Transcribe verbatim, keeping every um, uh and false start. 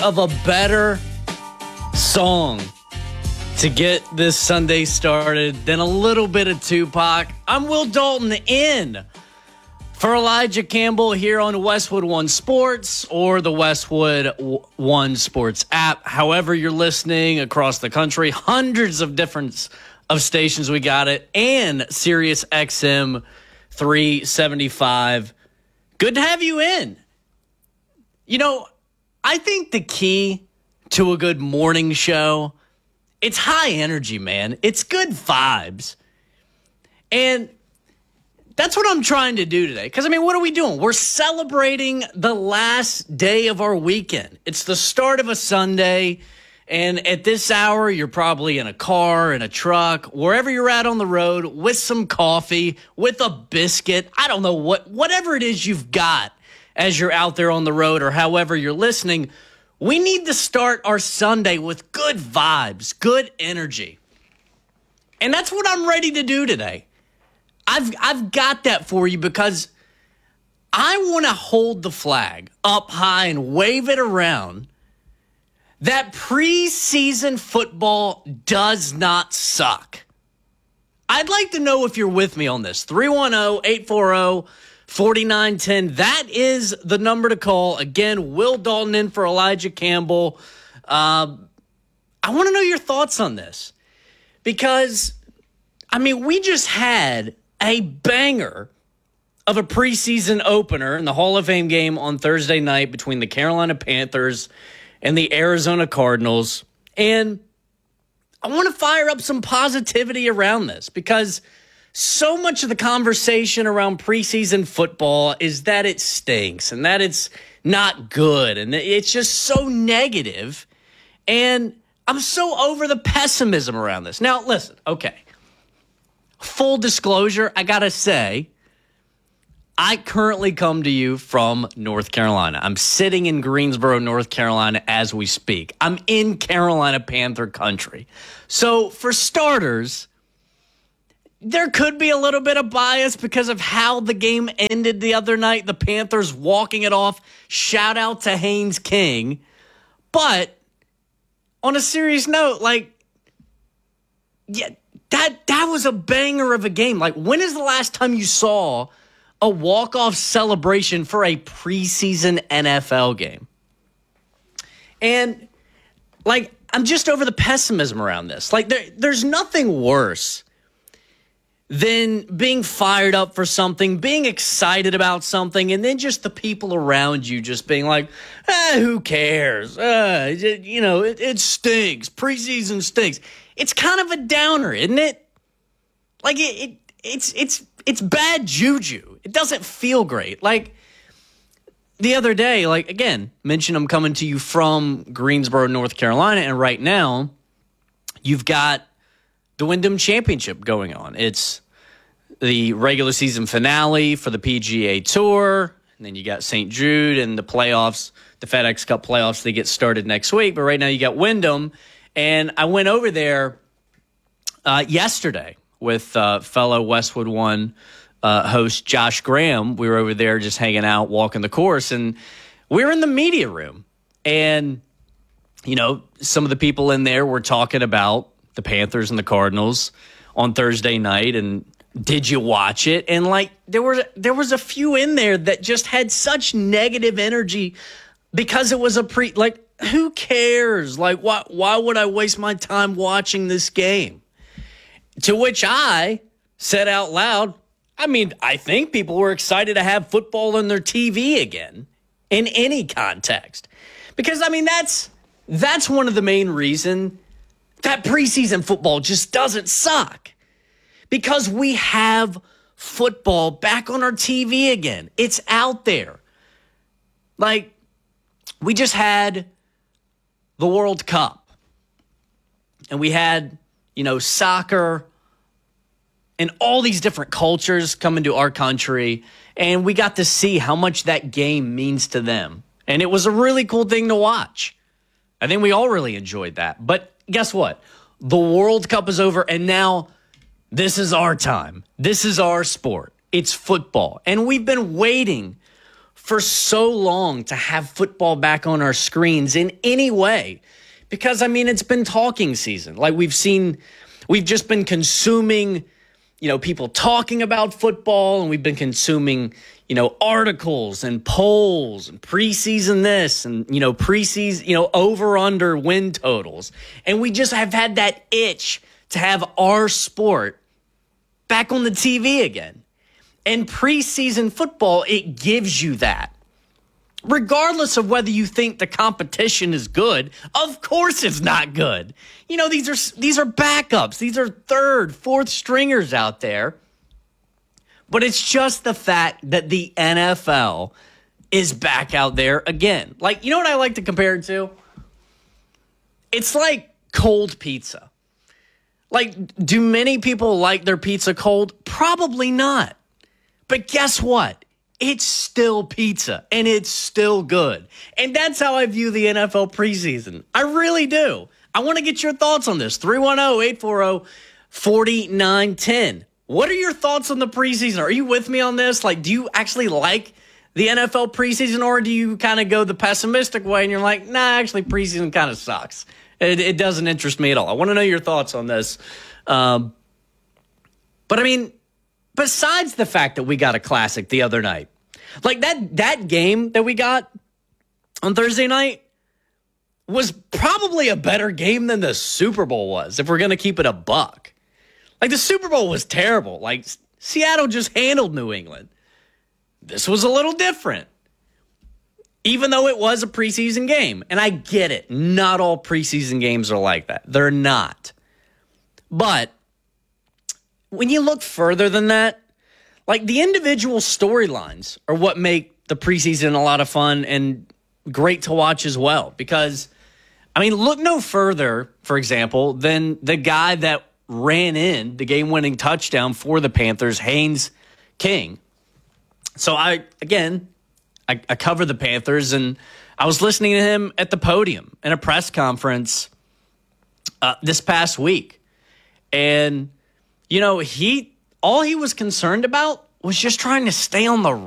of a better song to get this Sunday started than a little bit of Tupac. I'm Will Dalton in for Elijah Campbell here on Westwood One Sports or the Westwood One Sports app. However you're listening across the country, hundreds of different of stations we got it, and Sirius X M three seventy-five. Good to have you in. You know, I think the key to a good morning show, it's high energy, man. It's good vibes. And that's what I'm trying to do today. Because, I mean, what are we doing? We're celebrating the last day of our weekend. It's the start of a Sunday. And at this hour, you're probably in a car, in a truck, wherever you're at on the road, with some coffee, with a biscuit. I don't know, what, whatever it is you've got as you're out there on the road or however you're listening. We need to start our Sunday with good vibes, good energy. And that's what I'm ready to do today. I've I've got that for you because I want to hold the flag up high and wave it around that preseason football does not suck. I'd like to know if you're with me on this. three one zero, eight four zero, four nine one zero. That is the number to call. Again, Will Dalton in for Elijah Campbell. Uh, I want to know your thoughts on this because, I mean, we just had a banger of a preseason opener in the Hall of Fame game on Thursday night between the Carolina Panthers and the Arizona Cardinals. And I want to fire up some positivity around this because so much of the conversation around preseason football is that it stinks and that it's not good and it's just so negative. And I'm so over the pessimism around this. Now, listen, okay. Full disclosure, I got to say, I currently come to you from North Carolina. I'm sitting in Greensboro, North Carolina as we speak. I'm in Carolina Panther country. So for starters, there could be a little bit of bias because of how the game ended the other night. The Panthers walking it off. Shout out to Haynes King. But on a serious note, like, yeah, that, that was a banger of a game. Like, when is the last time you saw a walk-off celebration for a preseason N F L game? And, like, I'm just over the pessimism around this. Like, there, there's nothing worse than being fired up for something, being excited about something, and then just the people around you just being like, ah, who cares? Uh, it, you know, it, it stinks. Preseason stinks. It's kind of a downer, isn't it? Like, it, it it's it's it's bad juju. It doesn't feel great. Like, the other day, like, again, mention I'm coming to you from Greensboro, North Carolina, and right now you've got the Wyndham Championship going on. It's the regular season finale for the P G A Tour, and then you got Saint Jude and the playoffs, the FedEx Cup playoffs. They get started next week, but right now you got Wyndham, and I went over there uh, yesterday with uh, fellow Westwood One uh, host Josh Graham. We were over there just hanging out, walking the course, and we were in the media room. And, you know, some of the people in there were talking about the Panthers and the Cardinals on Thursday night, and did you watch it? And, like, there were there was a few in there that just had such negative energy because it was a pre, like, who cares? Like, why why would I waste my time watching this game? To which I said out loud, I mean, I think people were excited to have football on their T V again in any context. Because, I mean, that's that's one of the main reasons that preseason football just doesn't suck. Because we have football back on our T V again. It's out there. Like, we just had the World Cup. And we had, you know, soccer and all these different cultures come into our country. And we got to see how much that game means to them. And it was a really cool thing to watch. I think we all really enjoyed that. But guess what? The World Cup is over, and now this is our time. This is our sport. It's football. And we've been waiting for so long to have football back on our screens in any way. Because, I mean, it's been talking season. Like, we've seen, we've just been consuming, you know, people talking about football, and we've been consuming, you know, articles and polls and preseason this and, you know, preseason, you know, over under win totals. And we just have had that itch to have our sport back on the T V again. And preseason football, it gives you that. Regardless of whether you think the competition is good, of course it's not good. You know, these are these are backups. These are third, fourth stringers out there. But it's just the fact that the N F L is back out there again. Like, you know what I like to compare it to? It's like cold pizza. Like, do many people like their pizza cold? Probably not. But guess what? It's still pizza, and it's still good. And that's how I view the N F L preseason. I really do. I want to get your thoughts on this. three one zero, eight four zero, four nine one zero. What are your thoughts on the preseason? Are you with me on this? Like, do you actually like the N F L preseason, or do you kind of go the pessimistic way and you're like, nah, actually preseason kind of sucks. It, it doesn't interest me at all. I want to know your thoughts on this. Um, but, I mean, besides the fact that we got a classic the other night, like that that game that we got on Thursday night was probably a better game than the Super Bowl was, if we're going to keep it a buck. Like, the Super Bowl was terrible. Like, Seattle just handled New England. This was a little different, even though it was a preseason game. And I get it. Not all preseason games are like that. They're not. But when you look further than that, like, the individual storylines are what make the preseason a lot of fun and great to watch as well. Because, I mean, look no further, for example, than the guy that ran in the game-winning touchdown for the Panthers, Haynes King. So I, again, I, I cover the Panthers, and I was listening to him at the podium in a press conference uh, this past week. And, you know, he all he was concerned about was just trying to stay on the